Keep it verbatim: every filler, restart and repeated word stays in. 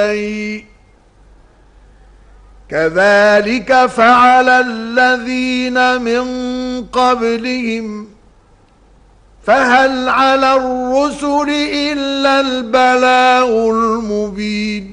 كذلك فعل الذين من قبلهم فهل على الرسل إلا البلاغ المبين